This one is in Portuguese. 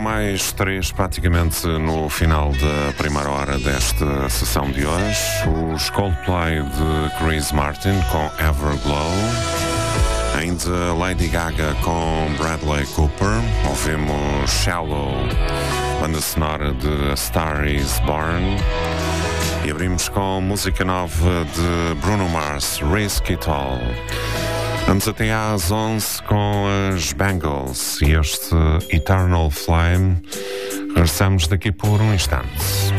mais 3 praticamente no final da primeira hora desta sessão de hoje. Os Coldplay de Chris Martin com Everglow. Ainda Lady Gaga com Bradley Cooper. Ouvimos Shallow, banda sonora de A Star Is Born. E abrimos com música nova de Bruno Mars, Risk It All. Vamos até às 11 com as Bangles e este Eternal Flame. Regressamos daqui por um instante.